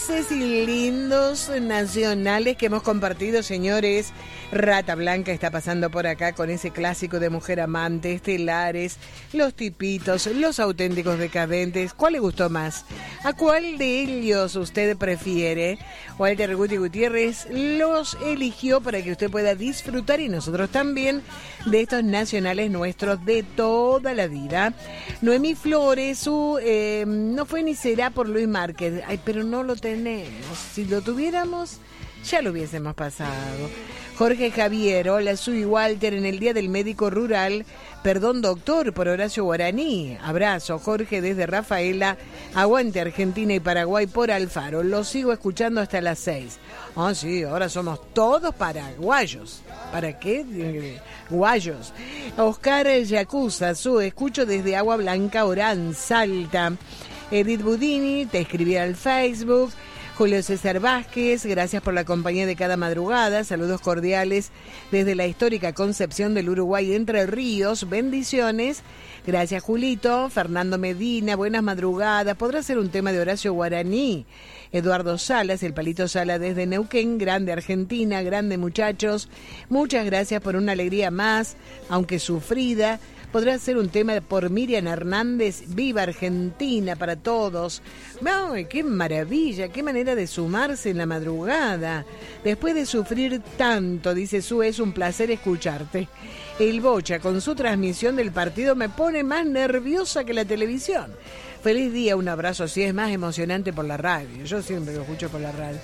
felices y lindos nacionales que hemos compartido, señores. Rata Blanca está pasando por acá con ese clásico de Mujer Amante, Estelares, Los Tipitos, Los Auténticos Decadentes. ¿Cuál le gustó más? ¿A cuál de ellos usted prefiere? Walter Guti Gutiérrez los eligió para que usted pueda disfrutar, y nosotros también, de estos nacionales nuestros de toda la vida. Noemí Flores, no fue ni será por Luis Márquez. Ay, pero no lo tenemos. Si lo tuviéramos, ya lo hubiésemos pasado. Jorge Javier, hola, soy Walter, en el Día del Médico Rural. Perdón, doctor, por Horacio Guaraní. Abrazo, Jorge, desde Rafaela. Aguante Argentina y Paraguay por Alfaro. Lo sigo escuchando hasta las 6. Ah, sí, ahora somos todos paraguayos. ¿Para qué? Guayos. Oscar Yacuza, escucho desde Agua Blanca, Orán, Salta. Edith Budini, te escribí al Facebook. Julio César Vázquez, gracias por la compañía de cada madrugada. Saludos cordiales desde la histórica Concepción del Uruguay, Entre Ríos. Bendiciones. Gracias, Julito. Fernando Medina, buenas madrugadas. ¿Podrá ser un tema de Horacio Guaraní? Eduardo Salas, el Palito Sala desde Neuquén. Grande Argentina, grande muchachos. Muchas gracias por una alegría más, aunque sufrida. Podrá ser un tema por Miriam Hernández. Viva Argentina para todos. ¡Ay, qué maravilla! ¡Qué manera de sumarse en la madrugada! Después de sufrir tanto, dice es un placer escucharte. El Bocha, con su transmisión del partido, me pone más nerviosa que la televisión. Feliz día, un abrazo. Sí, es más emocionante por la radio. Yo siempre lo escucho por la radio.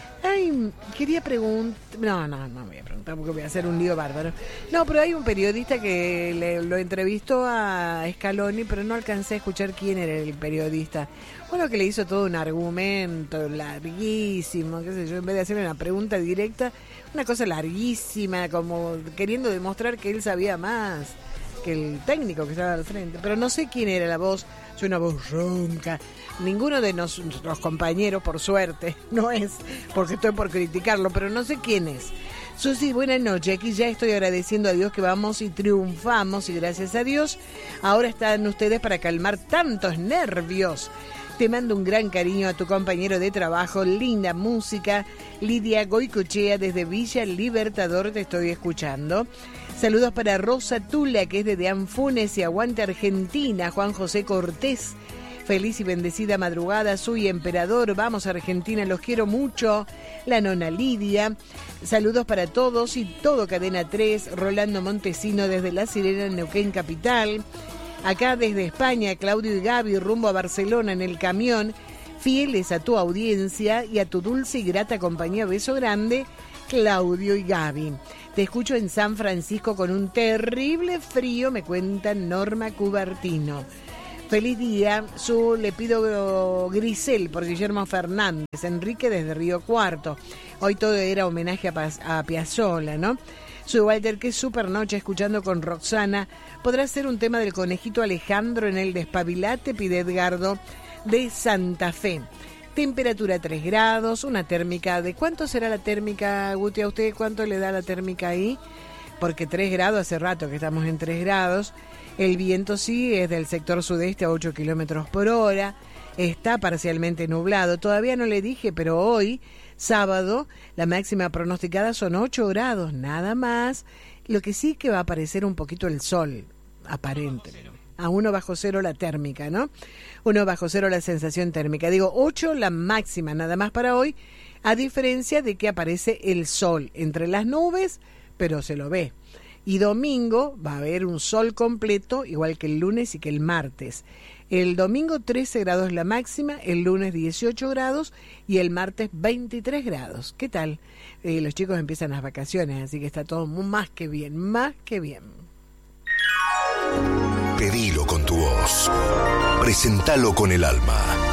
Ay, quería preguntar... No voy a preguntar porque voy a hacer un lío bárbaro. No, pero hay un periodista que lo entrevistó a Scaloni, pero no alcancé a escuchar quién era el periodista. Bueno, que le hizo todo un argumento larguísimo, qué sé yo, en vez de hacerle una pregunta directa, una cosa larguísima, como queriendo demostrar que él sabía más que el técnico que estaba al frente. Pero no sé quién era la voz, es una voz ronca. Ninguno de nuestros compañeros, por suerte, no es, porque estoy por criticarlo, pero no sé quién es. Susi, buenas noches. Aquí ya estoy agradeciendo a Dios que vamos y triunfamos, y gracias a Dios ahora están ustedes para calmar tantos nervios. Te mando un gran cariño a tu compañero de trabajo, linda música. Lidia Goicochea desde Villa Libertador, te estoy escuchando. Saludos para Rosa Tula, que es de Deanfunes, y aguante Argentina. Juan José Cortés, feliz y bendecida madrugada, soy emperador, vamos Argentina, los quiero mucho. La nona Lidia, saludos para todos y todo Cadena 3. Rolando Montesino desde La Sirena, Neuquén Capital. Acá desde España, Claudio y Gaby, rumbo a Barcelona en el camión, fieles a tu audiencia y a tu dulce y grata compañía. Beso grande, Claudio y Gaby. Te escucho en San Francisco con un terrible frío, me cuenta Norma Cubertino. Feliz día, le pido Grisel por Guillermo Fernández. Enrique desde Río Cuarto. Hoy todo era homenaje a Piazzolla, ¿no? Soy Walter, qué super noche escuchando con Roxana. ¿Podrá ser un tema del conejito Alejandro en el Despabilate? Pide Edgardo de Santa Fe. Temperatura 3 grados, una térmica de... ¿Cuánto será la térmica, Guti? ¿A usted cuánto le da la térmica ahí? Porque 3 grados, hace rato que estamos en 3 grados. El viento sí es del sector sudeste a 8 kilómetros por hora. Está parcialmente nublado. Todavía no le dije, pero hoy, sábado, la máxima pronosticada son 8 grados, nada más. Lo que sí que va a aparecer un poquito el sol, aparente. A 1 bajo cero la térmica, ¿no? 1 bajo cero la sensación térmica. Digo, 8 la máxima, nada más para hoy, a diferencia de que aparece el sol entre las nubes, pero se lo ve. Y domingo va a haber un sol completo, igual que el lunes y que el martes. El domingo 13 grados la máxima, el lunes 18 grados y el martes 23 grados. ¿Qué tal? Los chicos empiezan las vacaciones, así que está todo más que bien, más que bien. Pedilo con tu voz. Presentalo con el alma.